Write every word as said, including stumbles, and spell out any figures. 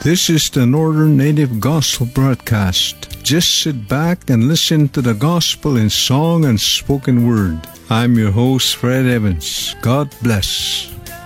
This is the Northern Native Gospel Broadcast. Just sit back and listen to the gospel in song and spoken word. I'm your host, Fred Evans. God bless.